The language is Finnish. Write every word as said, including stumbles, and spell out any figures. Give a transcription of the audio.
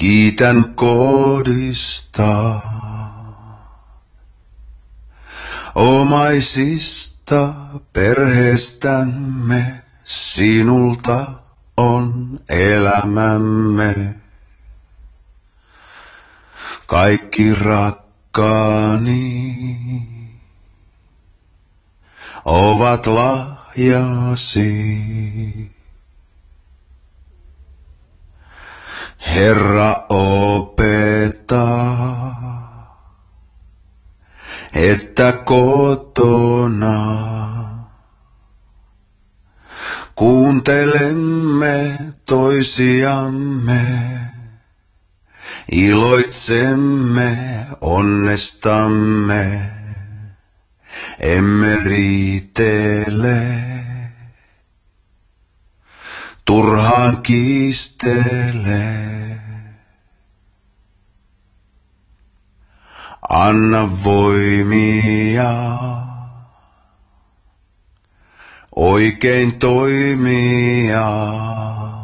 Kiitän kodista, omaisista perheestämme, sinulta on elämämme. Kaikki rakkaani ovat lahjasi. Herra, opeta, että kotona kuuntelemme toisiamme, iloitsemme onnestamme, emme riitele, turhaan kiistele. Anna voimia oikein toimia.